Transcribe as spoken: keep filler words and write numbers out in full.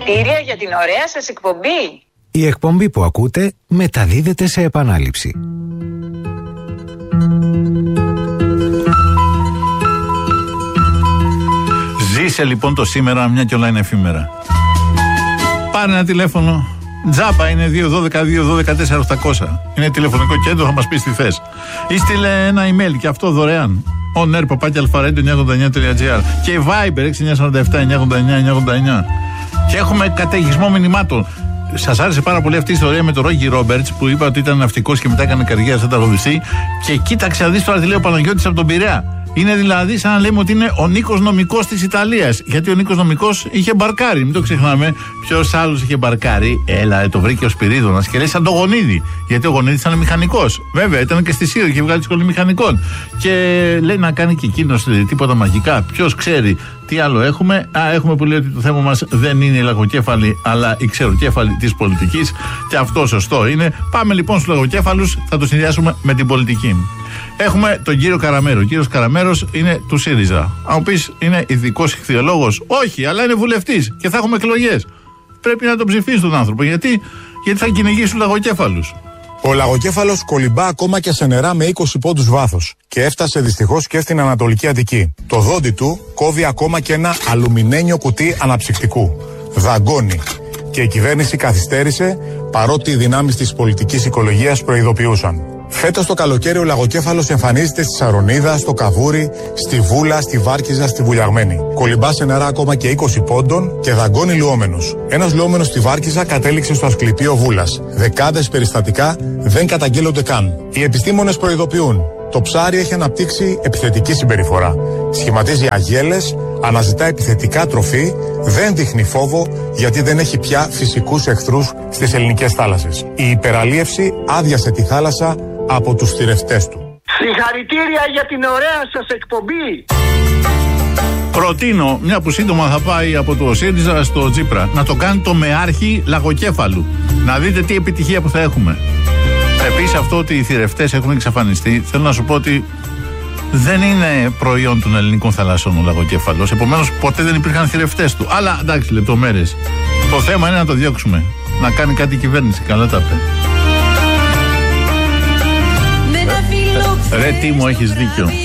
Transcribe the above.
Συγχαρητήρια για την ωραία σας εκπομπή. Η εκπομπή που ακούτε μεταδίδεται σε επανάληψη. Ζήσε λοιπόν το σήμερα, μια και όλα είναι εφήμερα. Πάρε ένα τηλέφωνο. Τζάμπα είναι δύο δώδεκα δύο δώδεκα τέσσερα οκτακόσια. Είναι τηλεφωνικό κέντρο, θα μας πεις τι θες. Ή στείλε ένα email και αυτό δωρεάν. on air παπάκι αλφαρέντιο εννιακόσια ογδόντα εννιά τελεία τζι άρ. Και Viber έξι εννιά τέσσερα επτά εννιακόσια ογδόντα εννιά εννιακόσια ογδόντα εννιά. Και έχουμε καταιγισμό μηνυμάτων. Σας άρεσε πάρα πολύ αυτή η ιστορία με τον Ρόγκι Ρόμπερτς που είπα ότι ήταν ναυτικός και μετά έκανε καριέρα σαν τραγουδιστή. Και κοίταξε να δεις τώρα τι λέει ο Παναγιώτης από τον Πειραιά. Είναι δηλαδή σαν να λέμε ότι είναι ο Νίκος Νομικός της Ιταλίας. Γιατί ο Νίκος Νομικός είχε μπαρκάρει, μην το ξεχνάμε. Ποιος άλλος είχε μπαρκάρει? Έλα, το βρήκε ο Σπυρίδωνας και λέει σαν το Γονίδη. Γιατί ο Γονίδης ήταν μηχανικός. Βέβαια, ήταν και στη Σύρο και βγάλει σχολή μηχανικών. Και λέει να κάνει και εκείνος τίποτα μαγικά. Ποιος ξέρει τι άλλο έχουμε? Α, έχουμε που λέει ότι το θέμα μας δεν είναι οι λαγοκέφαλοι, αλλά οι ξεροκέφαλοι της πολιτικής. Και αυτό σωστό είναι. Πάμε λοιπόν στους λαγοκέφαλους, θα το συνδυάσουμε με την πολιτική. Έχουμε τον κύριο Καραμέρο. Ο κύριος Καραμέρος είναι του ΣΥΡΙΖΑ. Αν μου πεις είναι ειδικός ηχθειολόγος? Όχι, αλλά είναι βουλευτής και θα έχουμε εκλογές. Πρέπει να τον ψηφίσει τον άνθρωπο. Γιατί, γιατί θα κυνηγήσει τους λαγοκέφαλους. Ο λαγοκέφαλος κολυμπά ακόμα και σε νερά με είκοσι πόντους βάθος και έφτασε δυστυχώς και στην Ανατολική Αττική. Το δόντι του κόβει ακόμα και ένα αλουμινένιο κουτί αναψυκτικού. Δαγκώνει. Και η κυβέρνηση καθυστέρησε παρότι οι δυνάμεις της πολιτικής οικολογίας προειδοποιούσαν. Φέτος το καλοκαίρι ο λαγοκέφαλος εμφανίζεται στη Σαρονίδα, στο Καβούρι, στη Βούλα, στη Βάρκιζα, στη Βουλιαγμένη. Κολυμπά σε νερά ακόμα και είκοσι πόντων και δαγκώνει λουόμενους. Ένας λουόμενος στη Βάρκιζα κατέληξε στο Ασκληπείο Βούλας. Δεκάδες περιστατικά δεν καταγγέλλονται καν. Οι επιστήμονες προειδοποιούν. Το ψάρι έχει αναπτύξει επιθετική συμπεριφορά. Σχηματίζει αγέλες, αναζητά επιθετικά τροφή, δεν δείχνει φόβο γιατί δεν έχει πια φυσικούς εχθρούς στις ελληνικές θάλασσες. Η υπεραλίευση άδειασε τη θάλασσα από τους θηρευτές του. Συγχαρητήρια για την ωραία σας εκπομπή. Προτείνω, μια που σύντομα θα πάει από το ΣΥΡΙΖΑ στο Τσίπρα, να το κάνει το μεάρχη λαγοκέφαλου. Να δείτε τι επιτυχία που θα έχουμε. Επίσης αυτό ότι οι θηρευτές έχουν εξαφανιστεί, θέλω να σου πω ότι δεν είναι προϊόν των ελληνικών θαλασσών ο λαγοκέφαλος. Επομένως ποτέ δεν υπήρχαν θηρευτές του. Αλλά εντάξει, λεπτομέρειες. Το θέμα είναι να το διώξουμε. Να κάνει κάτι η κυβέρνηση. Καλά τα πει. Ρε Τίμο, έχεις δίκιο.